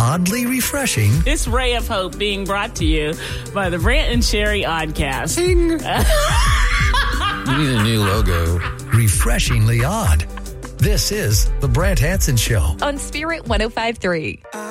oddly refreshing. This ray of hope being brought to you by the Brant and Sherry Oddcast. Ding. You need a new logo. Refreshingly odd. This is The Brant Hanson Show on Spirit 105.3.